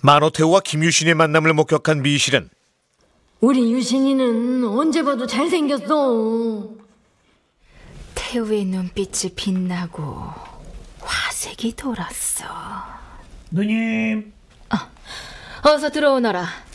만호태우와 김유신의 만남을 목격한 미실은 우리 유신이는 언제 봐도 잘생겼어. 태우의 눈빛이 빛나고 화색이 돌았어. 누님. 어서 들어오너라.